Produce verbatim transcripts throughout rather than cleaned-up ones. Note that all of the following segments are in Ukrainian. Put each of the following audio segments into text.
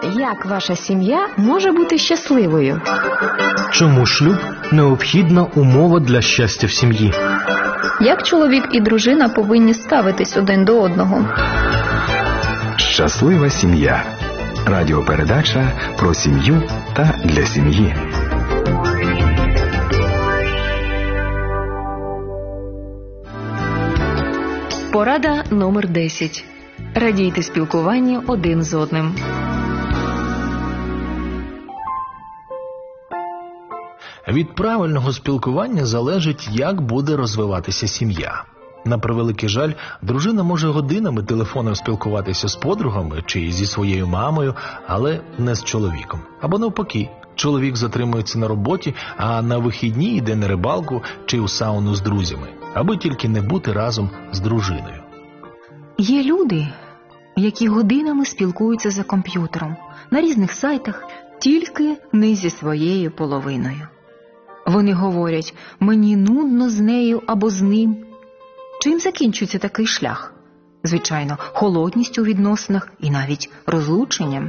Як ваша сім'я може бути щасливою? Чому шлюб – необхідна умова для щастя в сім'ї? Як чоловік і дружина повинні ставитись один до одного? Щаслива сім'я. Радіопередача про сім'ю та для сім'ї. Порада номер десять. Радійте спілкуванню один з одним. Від правильного спілкування залежить, як буде розвиватися сім'я. На превеликий жаль, дружина може годинами телефоном спілкуватися з подругами чи зі своєю мамою, але не з чоловіком. Або навпаки, чоловік затримується на роботі, а на вихідні йде на рибалку чи у сауну з друзями, аби тільки не бути разом з дружиною. Є люди, які годинами спілкуються за комп'ютером, на різних сайтах, тільки не зі своєю половиною. Вони говорять, мені нудно з нею або з ним. Чим закінчується такий шлях? Звичайно, холодністю у відносинах і навіть розлученням.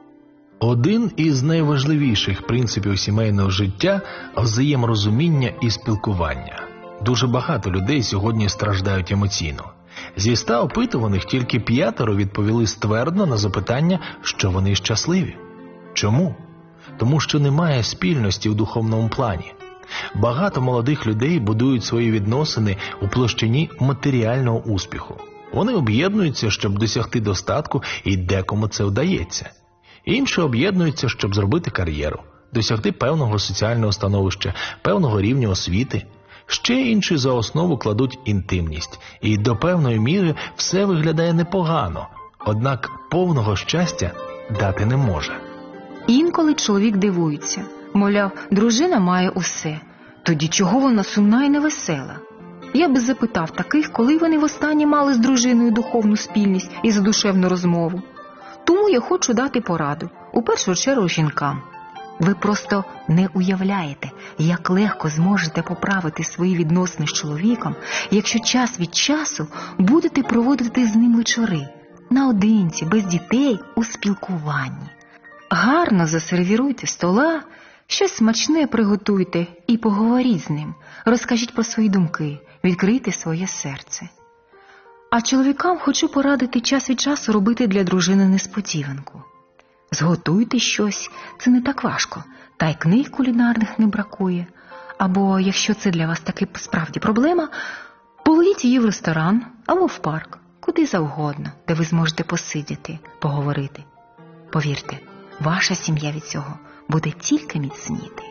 Один із найважливіших принципів сімейного життя – взаєморозуміння і спілкування. Дуже багато людей сьогодні страждають емоційно. Зі ста опитуваних тільки п'ятеро відповіли ствердно на запитання, що вони щасливі. Чому? Тому що немає спільності у духовному плані. Багато молодих людей будують свої відносини у площині матеріального успіху. Вони об'єднуються, щоб досягти достатку, і декому це вдається. Інші об'єднуються, щоб зробити кар'єру, досягти певного соціального становища, певного рівня освіти. Ще інші за основу кладуть інтимність. І до певної міри все виглядає непогано, однак повного щастя дати не може. Інколи чоловік дивується. Мовляв, дружина має усе. Тоді чого вона сумна і невесела? Я би запитав таких, коли вони востаннє мали з дружиною духовну спільність і задушевну розмову. Тому я хочу дати пораду, у першу чергу жінкам. Ви просто не уявляєте, як легко зможете поправити свої відносини з чоловіком, якщо час від часу будете проводити з ним вечори, наодинці, без дітей, у спілкуванні. Гарно засервіруйте стола, щось смачне приготуйте і поговоріть з ним, розкажіть про свої думки, відкрийте своє серце. А чоловікам хочу порадити час від часу робити для дружини несподіванку. Зготуйте щось, це не так важко, та й книг кулінарних не бракує. Або, якщо це для вас таки справді проблема, поведіть її в ресторан або в парк, куди завгодно, де ви зможете посидіти, поговорити. Повірте, ваша сім'я від цього буде тільки міцніти.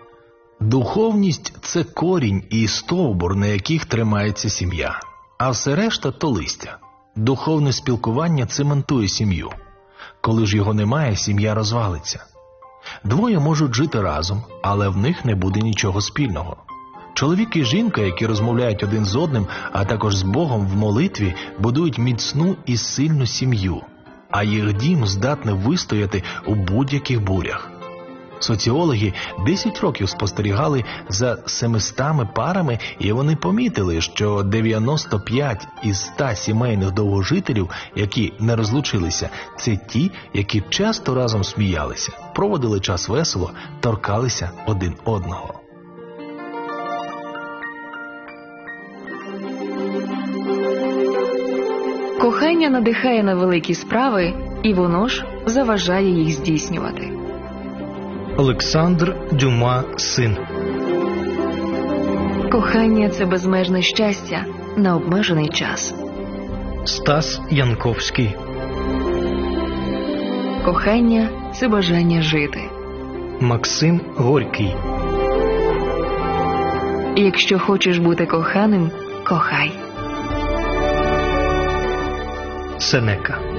Духовність – це корінь і стовбур, на яких тримається сім'я, а все решта – то листя. Духовне спілкування цементує сім'ю. Коли ж його немає, сім'я розвалиться. Двоє можуть жити разом, але в них не буде нічого спільного. Чоловік і жінка, які розмовляють один з одним, а також з Богом в молитві, будують міцну і сильну сім'ю, а їх дім здатний вистояти у будь-яких бурях. Соціологи десять років спостерігали за семистами парами, і вони помітили, що дев'яносто п'ять із ста сімейних довгожителів, які не розлучилися, це ті, які часто разом сміялися, проводили час весело, торкалися один одного. Кохання надихає на великі справи, і воно ж заважає їх здійснювати. Олександр Дюма, син. Кохання – це безмежне щастя на обмежений час. Стас Янковський. Кохання – це бажання жити. Максим Горький. Якщо хочеш бути коханим, кохай. Сенека.